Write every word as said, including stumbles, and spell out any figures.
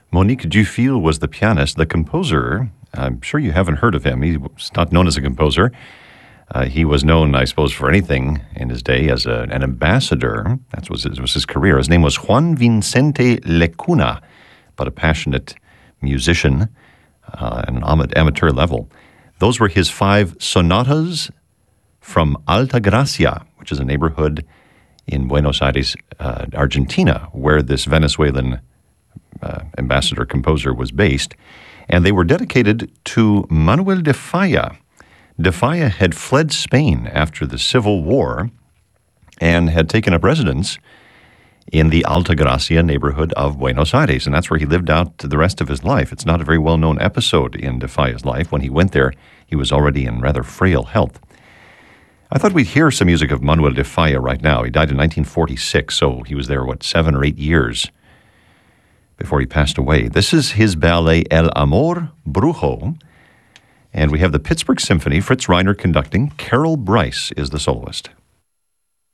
Monique Dufil was the pianist. The composer, I'm sure you haven't heard of him. He's not known as a composer. Uh, he was known, I suppose, for anything in his day as a, an ambassador. That was his, was his career. His name was Juan Vicente Lecuna, but a passionate musician uh, at an amateur level. Those were his five sonatas from Altagracia, which is a neighborhood in Buenos Aires, uh, Argentina, where this Venezuelan uh, ambassador composer was based. And they were dedicated to Manuel de Falla. De Falla had fled Spain after the Civil War and had taken up residence in the Altagracia neighborhood of Buenos Aires, and that's where he lived out the rest of his life. It's not a very well-known episode in de Falla's life. When he went there, he was already in rather frail health. I thought we'd hear some music of Manuel de Falla right now. He died in nineteen forty-six, so he was there, what, seven or eight years before he passed away. This is his ballet El Amor Brujo, and we have the Pittsburgh Symphony, Fritz Reiner conducting. Carol Bryce is the soloist.